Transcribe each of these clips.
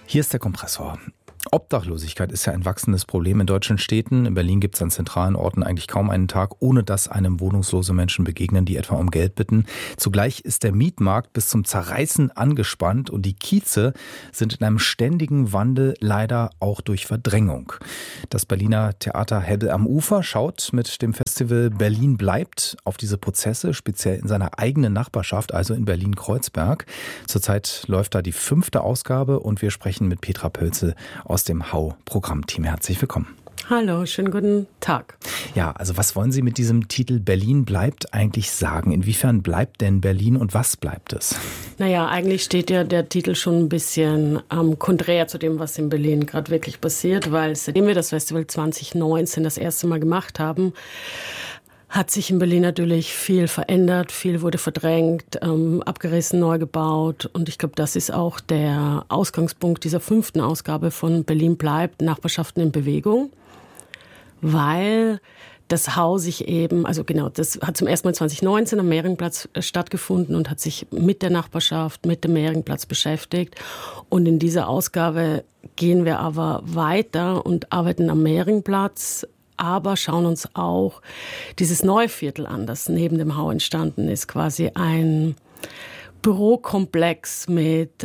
Hier ist der Kompressor. Obdachlosigkeit ist ja ein wachsendes Problem in deutschen Städten. In Berlin gibt es an zentralen Orten eigentlich kaum einen Tag, ohne dass einem wohnungslose Menschen begegnen, die etwa um Geld bitten. Zugleich ist der Mietmarkt bis zum Zerreißen angespannt und die Kieze sind in einem ständigen Wandel, leider auch durch Verdrängung. Das Berliner Theater Hebbel am Ufer schaut mit dem Festival Berlin bleibt auf diese Prozesse, speziell in seiner eigenen Nachbarschaft, also in Berlin-Kreuzberg. Zurzeit läuft da die 5. Ausgabe und wir sprechen mit Petra Pölzel aus dem HAU-Programmteam. Herzlich willkommen. Hallo, schönen guten Tag. Ja, also was wollen Sie mit diesem Titel Berlin bleibt eigentlich sagen? Inwiefern bleibt denn Berlin und was bleibt es? Naja, eigentlich steht ja der Titel schon ein bisschen konträr zu dem, was in Berlin gerade wirklich passiert, weil seitdem wir das Festival 2019 das erste Mal gemacht haben, hat sich in Berlin natürlich viel verändert, viel wurde verdrängt, abgerissen, neu gebaut. Und ich glaube, das ist auch der Ausgangspunkt dieser 5. Ausgabe von Berlin bleibt, Nachbarschaften in Bewegung. Weil das Haus sich eben, also genau, das hat zum ersten Mal 2019 am Mehringplatz stattgefunden und hat sich mit der Nachbarschaft, mit dem Mehringplatz beschäftigt. Und in dieser Ausgabe gehen wir aber weiter und arbeiten am Mehringplatz, aber schauen uns auch dieses neue Viertel an, das neben dem HAU entstanden ist. Quasi ein Bürokomplex mit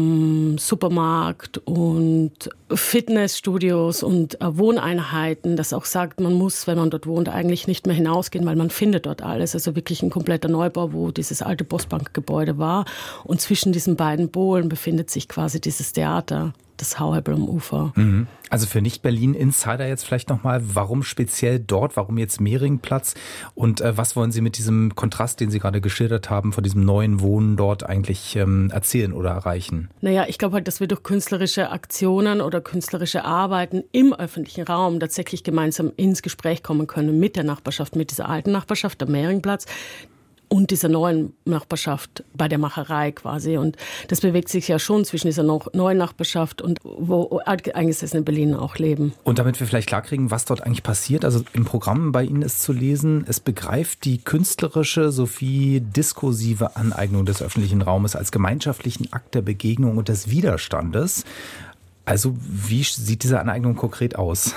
Supermarkt und Fitnessstudios und Wohneinheiten, das auch sagt, man muss, wenn man dort wohnt, eigentlich nicht mehr hinausgehen, weil man findet dort alles. Also wirklich ein kompletter Neubau, wo dieses alte Postbankgebäude war. Und zwischen diesen beiden Polen befindet sich quasi dieses Theater, das HAU Hebbel am Ufer. Also für Nicht-Berlin-Insider jetzt vielleicht nochmal, warum speziell dort, warum jetzt Mehringplatz und was wollen Sie mit diesem Kontrast, den Sie gerade geschildert haben, von diesem neuen Wohnen dort eigentlich erzählen oder erreichen? Naja, ich glaube halt, dass wir durch künstlerische Aktionen oder künstlerische Arbeiten im öffentlichen Raum tatsächlich gemeinsam ins Gespräch kommen können mit der Nachbarschaft, mit dieser alten Nachbarschaft, der Mehringplatz, und dieser neuen Nachbarschaft bei der Macherei quasi. Und das bewegt sich ja schon zwischen dieser neuen Nachbarschaft und wo eingesessene Berliner auch leben. Und damit wir vielleicht klarkriegen, was dort eigentlich passiert, also im Programm bei Ihnen ist zu lesen, es begreift die künstlerische sowie diskursive Aneignung des öffentlichen Raumes als gemeinschaftlichen Akt der Begegnung und des Widerstandes. Also wie sieht diese Aneignung konkret aus?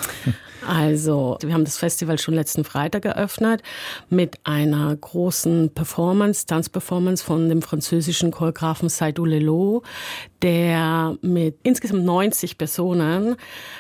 Also, wir haben das Festival schon letzten Freitag eröffnet mit einer großen Performance, Tanzperformance von dem französischen Choreografen Saïdou Lelo, der mit insgesamt 90 Personen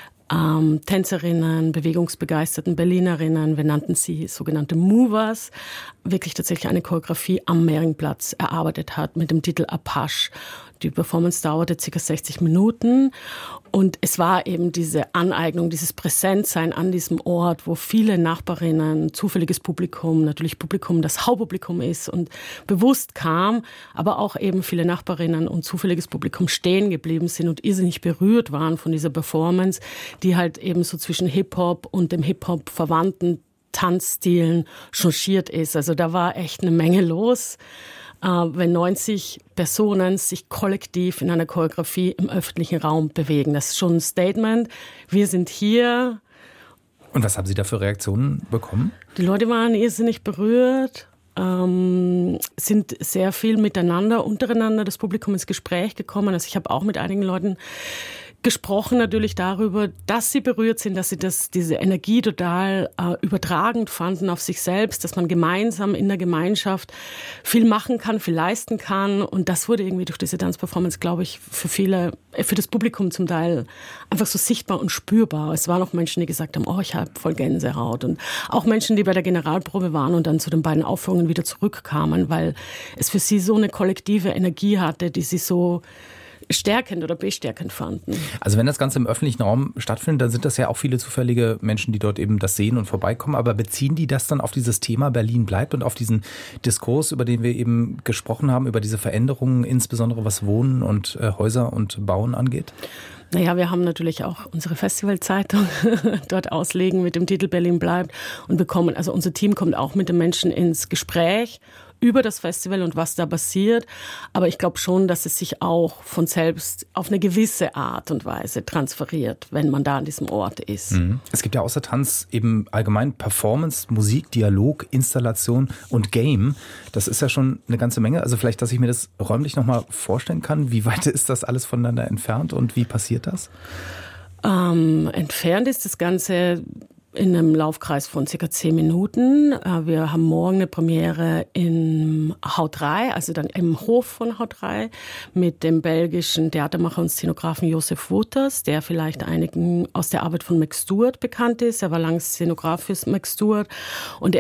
Tänzerinnen, bewegungsbegeisterten Berlinerinnen, wir nannten sie sogenannte Movers, wirklich tatsächlich eine Choreografie am Mehringplatz erarbeitet hat mit dem Titel Apache. Die Performance dauerte ca. 60 Minuten und es war eben diese Aneignung, dieses Präsentsein an diesem Ort, wo viele Nachbarinnen, zufälliges Publikum, natürlich Publikum, das Hauptpublikum ist und bewusst kam, aber auch eben viele Nachbarinnen und zufälliges Publikum stehen geblieben sind und irrsinnig berührt waren von dieser Performance, die halt eben so zwischen Hip-Hop und dem Hip-Hop verwandten Tanzstilen changiert ist. Also da war echt eine Menge los. Wenn 90 Personen sich kollektiv in einer Choreografie im öffentlichen Raum bewegen. Das ist schon ein Statement. Wir sind hier. Und was haben Sie da für Reaktionen bekommen? Die Leute waren irrsinnig berührt, sind sehr viel untereinander das Publikum ins Gespräch gekommen. Also ich habe auch mit einigen Leuten gesprochen natürlich darüber, dass sie berührt sind, dass sie diese Energie total übertragend fanden auf sich selbst, dass man gemeinsam in der Gemeinschaft viel machen kann, viel leisten kann. Und das wurde irgendwie durch diese Tanzperformance, glaube ich, für das Publikum zum Teil einfach so sichtbar und spürbar. Es waren auch Menschen, die gesagt haben, oh, ich habe voll Gänsehaut. Und auch Menschen, die bei der Generalprobe waren und dann zu den beiden Aufführungen wieder zurückkamen, weil es für sie so eine kollektive Energie hatte, die sie so stärkend oder bestärkend fanden. Also wenn das Ganze im öffentlichen Raum stattfindet, dann sind das ja auch viele zufällige Menschen, die dort eben das sehen und vorbeikommen. Aber beziehen die das dann auf dieses Thema Berlin bleibt und auf diesen Diskurs, über den wir eben gesprochen haben, über diese Veränderungen, insbesondere was Wohnen und Häuser und Bauen angeht? Naja, wir haben natürlich auch unsere Festivalzeitung dort auslegen mit dem Titel Berlin bleibt und bekommen, also unser Team kommt auch mit den Menschen ins Gespräch über das Festival und was da passiert. Aber ich glaube schon, dass es sich auch von selbst auf eine gewisse Art und Weise transferiert, wenn man da an diesem Ort ist. Es gibt ja außer Tanz eben allgemein Performance, Musik, Dialog, Installation und Game. Das ist ja schon eine ganze Menge. Also vielleicht, dass ich mir das räumlich nochmal vorstellen kann. Wie weit ist das alles voneinander entfernt und wie passiert das? Entfernt ist das Ganze in einem Laufkreis von ca. 10 Minuten. Wir haben morgen eine Premiere in Haut 3, also dann im Hof von Haut 3, mit dem belgischen Theatermacher und Szenografen Josef Wouters, der vielleicht einigen aus der Arbeit von Max Stewart bekannt ist. Er war lange Szenograf für Max Stewart und